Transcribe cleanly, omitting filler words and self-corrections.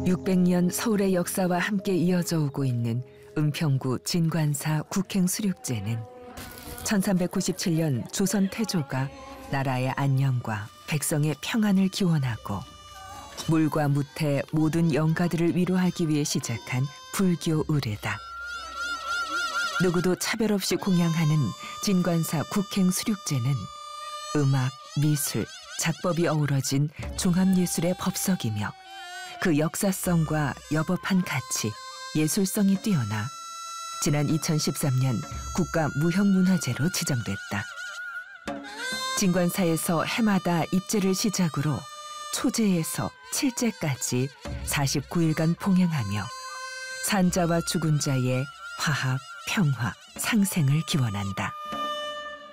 600년 서울의 역사와 함께 이어져 오고 있는 은평구 진관사 국행수륙제는 1397년 조선 태조가 나라의 안녕과 백성의 평안을 기원하고 물과 무태 모든 영가들을 위로하기 위해 시작한 불교 의례다. 누구도 차별 없이 공양하는 진관사 국행수륙제는 음악, 미술, 작법이 어우러진 종합예술의 법석이며 그 역사성과 여법한 가치, 예술성이 뛰어나 지난 2013년 국가무형문화재로 지정됐다. 진관사에서 해마다 입제를 시작으로 초제에서 칠제까지 49일간 봉행하며 산자와 죽은 자의 화합, 평화, 상생을 기원한다.